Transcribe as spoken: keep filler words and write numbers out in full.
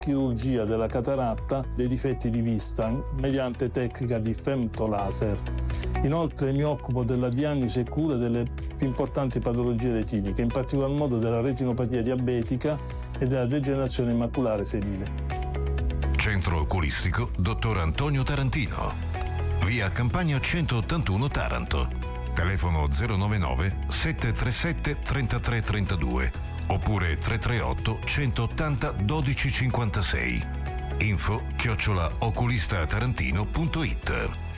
chirurgia della cataratta, dei difetti di vista mediante tecnica di femtolaser. Inoltre mi occupo della diagnosi e cura delle più importanti patologie retiniche, in particolar modo della retinopatia diabetica e della degenerazione maculare senile. Centro Oculistico dottor Antonio Tarantino, via Campagna centottantuno Taranto, telefono zero novantanove sette tre sette tre tre tre due oppure tre tre otto centottanta dodici cinquantasei. Info chiocciola oculistatarantino punto it.